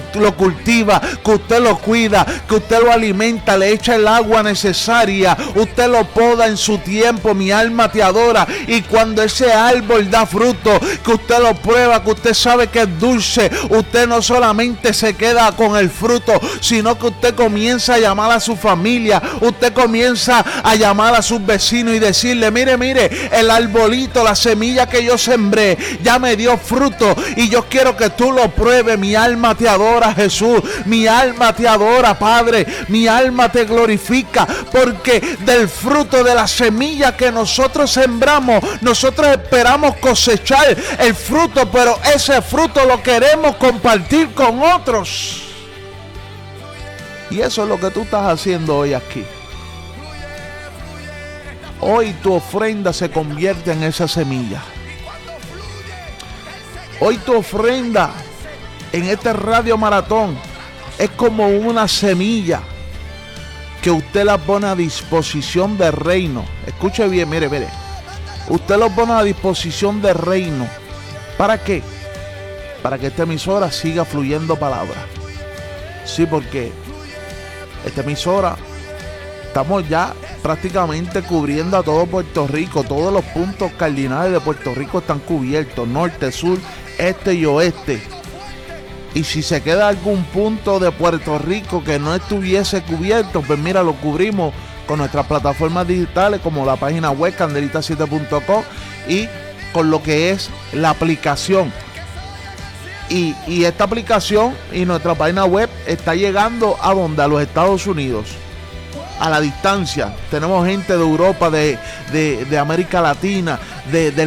lo cultiva, que usted lo cuida, que usted lo alimenta, le echa el agua necesaria, usted lo poda en su tiempo, mi alma te adora. Y cuando ese árbol da fruto, que usted lo prueba, que usted sabe que es dulce, usted no solamente se queda con el fruto, sino que usted comienza a llamar a su familia, usted comienza a llamar a sus vecinos y decirle: mire, el arbolito, la semilla que yo sembré, ya me dio fruto y yo quiero que tú lo pruebes. Mi alma te adora, Jesús, mi alma te adora, Padre, mi alma te glorifica, porque del fruto de la semilla que nosotros sembramos, nosotros esperamos cosechar el fruto, pero ese fruto lo queremos compartir con otros. Y eso es lo que tú estás haciendo hoy aquí. Hoy tu ofrenda se convierte en esa semilla. Hoy tu ofrenda en este radio maratón es como una semilla que usted la pone a disposición del reino. Escuche bien, mire. Usted lo pone a disposición del reino. ¿Para qué? Para que esta emisora siga fluyendo palabra. Sí, porque esta emisora estamos ya prácticamente cubriendo a todo Puerto Rico. Todos los puntos cardinales de Puerto Rico están cubiertos: norte, sur, este y oeste. Y si se queda algún punto de Puerto Rico que no estuviese cubierto, pues mira, lo cubrimos con nuestras plataformas digitales, como la página web candelita7.com, y con lo que es la aplicación. Y esta aplicación y nuestra página web está llegando a donde, a los Estados Unidos, a la distancia. Tenemos gente de Europa, de América Latina, de